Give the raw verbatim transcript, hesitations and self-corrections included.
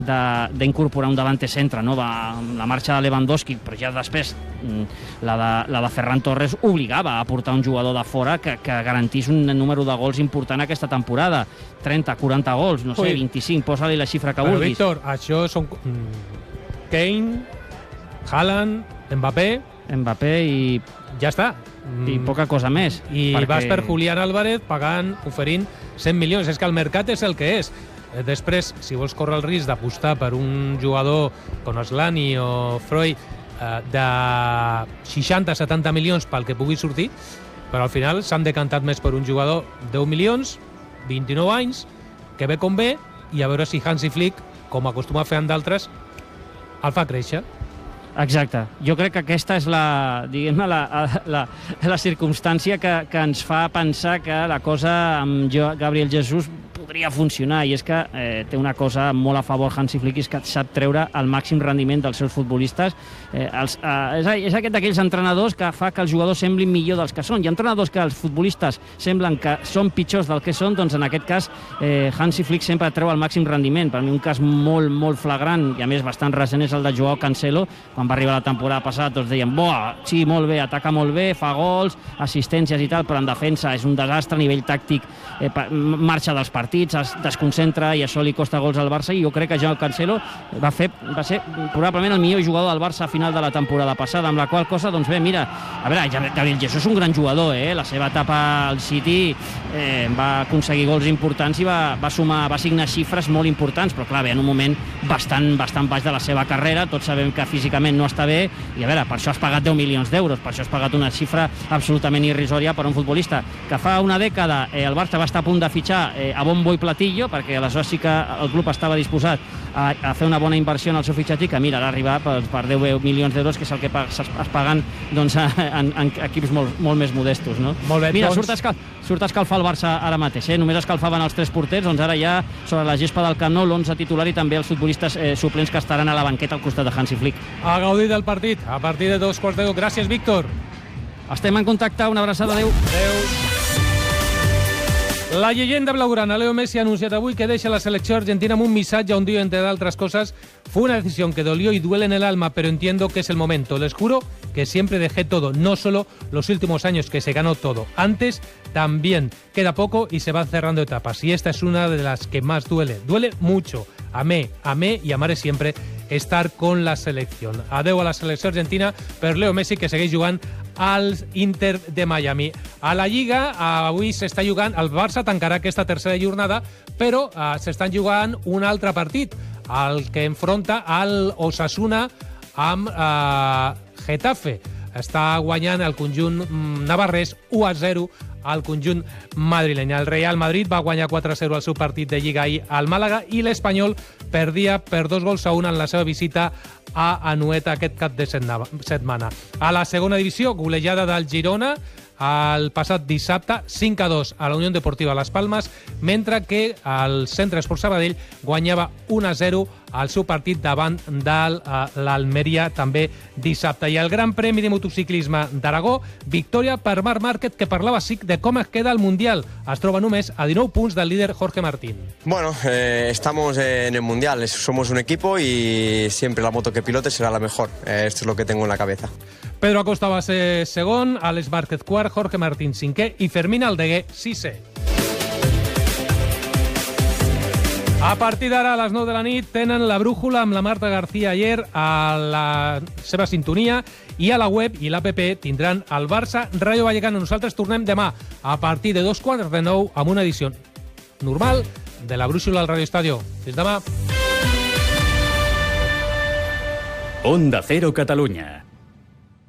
d'incorporar un davanter centre, no? Va, la marxa de Lewandowski, però ja després la de, la de Ferran Torres obligava a portar un jugador de fora que, que garantís un número de gols important aquesta temporada. trenta, quaranta gols, no sé, Ui. vint-i-cinc, posa-li la xifra que Però, vulguis. Víctor, això són Kane, Haaland, Mbappé, Mbappé i, ja està. i poca cosa més. I perquè... vas per Julián Álvarez pagant, oferint cent milions. És que el mercat és el que és. Després, si vols córrer el risc d'apostar per un jugador com Aslani o Freud eh, de seixanta setanta milions pel que pugui sortir, però al final s'han decantat més per un jugador deu milions, vint-i-nou anys, que ve com ve, i a veure si Hansi Flick, com acostuma a fer amb d'altres, el fa créixer. Exacte. Jo crec que aquesta és la, diguem-ne, la, la, la circumstància que, que ens fa pensar que la cosa amb Gabriel Jesús podria funcionar, i és que eh, té una cosa molt a favor Hansi Flick, és que sap treure el màxim rendiment dels seus futbolistes. Eh, els, eh, és, és aquest d'aquells entrenadors que fa que els jugadors semblin millor dels que són. Hi ha entrenadors que els futbolistes semblen que són pitjors del que són, doncs en aquest cas eh, Hansi Flick sempre treu el màxim rendiment. Per mi un cas molt, molt flagrant, i a més bastant recent, és el de Joao Cancelo. Quan va arribar la temporada passada tots deien, boa, sí, molt bé, ataca molt bé, fa gols, assistències i tal, però en defensa és un desastre a nivell tàctic, eh, marxa dels partits, es desconcentra i això li costa gols al Barça, i jo crec que Joao Cancelo va, fer, va ser probablement el millor jugador del Barça a final de la temporada passada, amb la qual cosa, doncs bé, mira, a veure, Gabriel Jesús és un gran jugador, eh? La seva etapa al City eh, va aconseguir gols importants i va, va sumar, va signar xifres molt importants, però clar, ve en un moment bastant, bastant baix de la seva carrera, tots sabem que físicament no està bé, i a veure, per això has pagat deu milions d'euros, per això has pagat una xifra absolutament irrisòria per a un futbolista que fa una dècada eh, el Barça va estar a punt de fitxar eh, a bombo i platillo, perquè aleshores sí que el club estava disposat a, a fer una bona inversió en el seu fitxatge, que mira, ara arribar per, per deu milions d'euros, que és el que es, es paguen doncs, en, en equips molt, molt més modestos, no? Molt bé, mira, doncs... surt, escal, surt a escalfar el Barça ara mateix, eh? Només escalfaven els tres porters, doncs ara ja sobre la gespa del Camp Nou, l'onze titular i també els futbolistes eh, suplents que estaran a la banqueta al costat de Hansi Flick. A gaudir del partit, a partir de dos quarts de deu. Gràcies, Víctor. Estem en contacte, una abraçada, adeu. Adeu. La leyenda blaugrana Leo Messi ha anunciat avui que deixa la selección argentina amb un missatge on diu, entre otras cosas, fue una decisión que dolió y duele en el alma, pero entiendo que es el momento. Les juro que siempre dejé todo, no solo los últimos años que se ganó todo. Antes también queda poco y se van cerrando etapas. Y esta es una de las que más duele. Duele mucho. Amé, amé y amaré siempre estar con la selección. Adeu a la selecció argentina per Leo Messi, que segueix jugant al Inter de Miami. A la Lliga, avui s'està jugant, el Barça tancarà aquesta tercera jornada, però uh, s'estan jugant un altre partit, el que enfronta al Osasuna amb uh, Getafe. Està guanyant el conjunt navarrès u a zero al conjunt madrileny. El Real Madrid va guanyar quatre a zero al seu partit de Lliga ahir al Màlaga, i l'Espanyol perdia per dos gols a un en la seva visita a Anoeta aquest cap de setmana. A la segona divisió, golejada del Girona el passat dissabte, cinc a dos a la Unió Deportiva Las Palmes, mentre que el Centre Esport Sabadell guanyava un a zero al seu partit davant de l'Almeria també dissabte. I el Gran Premi de Motociclisme d'Aragó, victòria per Marc Márquez, que parlava sí de com es queda el Mundial. Es troba només a dinou punts del líder Jorge Martín. Bueno, eh, estamos en el Mundial, somos un equipo y siempre la moto que pilote será la mejor. Eh, esto es lo que tengo en la cabeza. Pedro Acosta va ser segon, Àlex Márquez quart, Jorge Martín cinquè i Fermín Aldeguer sisè. A partir d'ara, a les nou de la nit, tenen la brújula amb la Marta García Ayer a la seva sintonia, i a la web i l'app tindran el Barça Rayo Vallecano. Nosaltres tornem demà a partir de dos quarts de nou amb una edició normal de la brújula al Radio Estadio. Fins demà. Onda Cero Catalunya.